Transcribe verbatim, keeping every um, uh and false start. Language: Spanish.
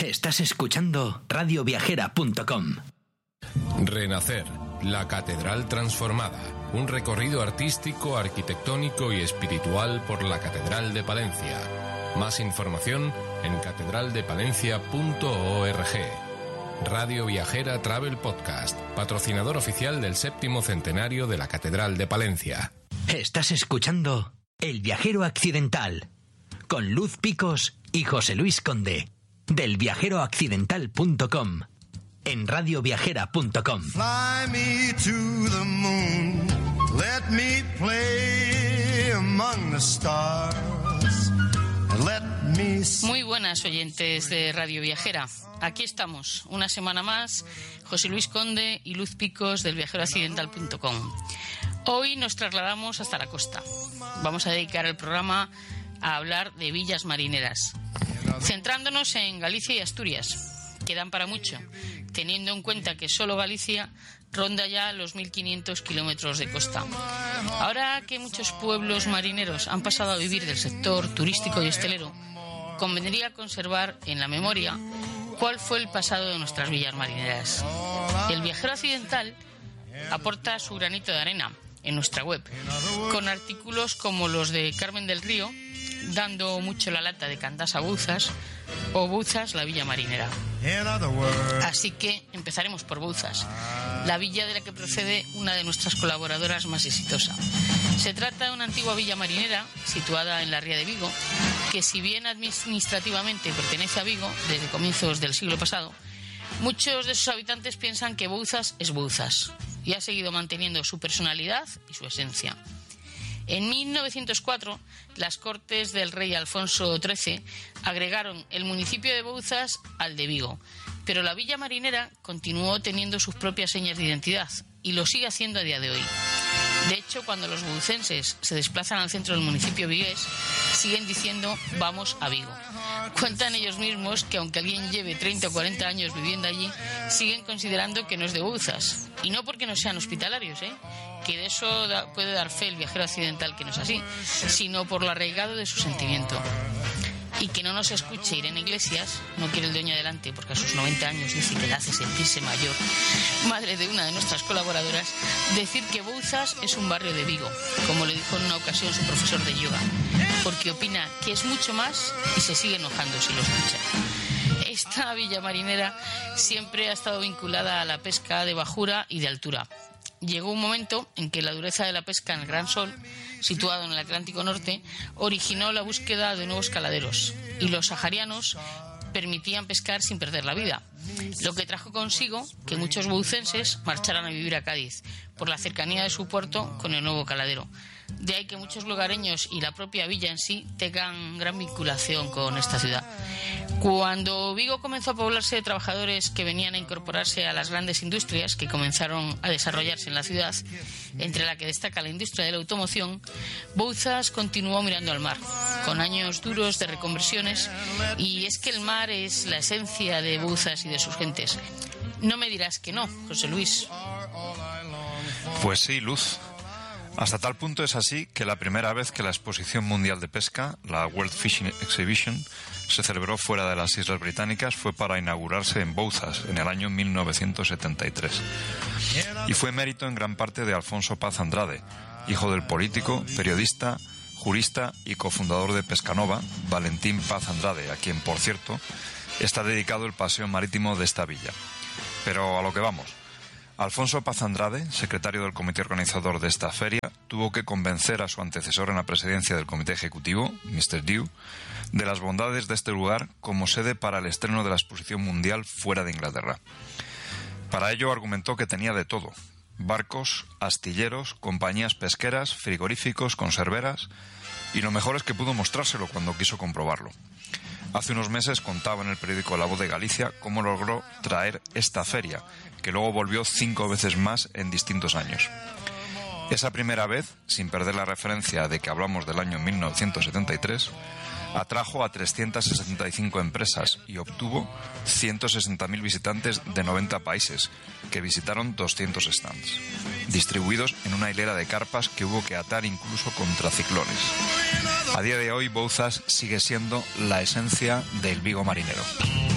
Estás escuchando radio viajera punto com. Renacer, la catedral transformada. Un recorrido artístico, arquitectónico y espiritual por la Catedral de Palencia. Más información en catedral de palencia punto org. Radio Viajera Travel Podcast, patrocinador oficial del séptimo centenario de la Catedral de Palencia. Estás escuchando El Viajero Accidental, con Luz Picos y José Luis Conde, del viajero accidental punto com, en radio viajera punto com. Fly me to the moon, let me play among the stars, and let me... Muy buenas oyentes de Radio Viajera. Aquí estamos, una semana más, José Luis Conde y Luz Picos del viajero accidental punto com. Hoy nos trasladamos hasta la costa. Vamos a dedicar el programa a hablar de villas marineras, centrándonos en Galicia y Asturias, que dan para mucho, teniendo en cuenta que solo Galicia ronda ya los mil quinientos kilómetros de costa. Ahora que muchos pueblos marineros han pasado a vivir del sector turístico y hostelero, convendría conservar en la memoria cuál fue el pasado de nuestras villas marineras. El viajero accidental aporta su granito de arena en nuestra web, con artículos como los de Carmen del Río, dando mucho la lata de Candás a Bouzas, o Bouzas, la villa marinera. Así que empezaremos por Bouzas, la villa de la que procede una de nuestras colaboradoras más exitosa. Se trata de una antigua villa marinera situada en la ría de Vigo, que si bien administrativamente pertenece a Vigo desde comienzos del siglo pasado, muchos de sus habitantes piensan que Bouzas es Bouzas y ha seguido manteniendo su personalidad y su esencia. En mil novecientos cuatro, las Cortes del rey Alfonso trece agregaron el municipio de Bouzas al de Vigo, pero la villa marinera continuó teniendo sus propias señas de identidad y lo sigue haciendo a día de hoy. De hecho, cuando los boucenses se desplazan al centro del municipio vigués, siguen diciendo «vamos a Vigo». Cuentan ellos mismos que aunque alguien lleve treinta o cuarenta años viviendo allí, siguen considerando que no es de Bouzas. Y no porque no sean hospitalarios, ¿eh? que de eso da, puede dar fe el viajero accidental que no es así, sino por lo arraigado de su sentimiento. Y que no nos escuche Irene Iglesias, no quiere el dueño adelante porque a sus noventa años dice que le hace sentirse mayor, madre de una de nuestras colaboradoras, decir que Bouzas es un barrio de Vigo, como le dijo en una ocasión su profesor de yoga, porque opina que es mucho más y se sigue enojando si lo escucha. Esta villa marinera siempre ha estado vinculada a la pesca de bajura y de altura. Llegó un momento en que la dureza de la pesca en el Gran Sol, situado en el Atlántico Norte, originó la búsqueda de nuevos caladeros, y los saharianos permitían pescar sin perder la vida, lo que trajo consigo que muchos boucenses marcharan a vivir a Cádiz, por la cercanía de su puerto con el nuevo caladero. De ahí que muchos lugareños y la propia villa en sí tengan gran vinculación con esta ciudad. Cuando Vigo comenzó a poblarse de trabajadores que venían a incorporarse a las grandes industrias que comenzaron a desarrollarse en la ciudad, entre la que destaca la industria de la automoción, Bouzas continuó mirando al mar, con años duros de reconversiones, y es que el mar es la esencia de Bouzas y de sus gentes. No me dirás que no, José Luis. Pues sí, Luz. Hasta tal punto es así que la primera vez que la Exposición Mundial de Pesca, la World Fishing Exhibition, se celebró fuera de las Islas Británicas fue para inaugurarse en Bouzas en el año mil novecientos setenta y tres. Y fue mérito en gran parte de Alfonso Paz Andrade, hijo del político, periodista, jurista y cofundador de Pescanova, Valentín Paz Andrade, a quien, por cierto, está dedicado el paseo marítimo de esta villa. Pero a lo que vamos. Alfonso Paz Andrade, secretario del comité organizador de esta feria, tuvo que convencer a su antecesor en la presidencia del comité ejecutivo, mister Dew, de las bondades de este lugar como sede para el estreno de la exposición mundial fuera de Inglaterra. Para ello argumentó que tenía de todo: barcos, astilleros, compañías pesqueras, frigoríficos, conserveras, y lo mejor es que pudo mostrárselo cuando quiso comprobarlo. Hace unos meses contaba en el periódico La Voz de Galicia cómo logró traer esta feria, que luego volvió cinco veces más en distintos años. Esa primera vez, sin perder la referencia de que hablamos del año mil novecientos setenta y tres, atrajo a trescientas sesenta y cinco empresas y obtuvo ciento sesenta mil visitantes de noventa países, que visitaron doscientos stands, distribuidos en una hilera de carpas que hubo que atar incluso contra ciclones. A día de hoy, Bouzas sigue siendo la esencia del Vigo marinero.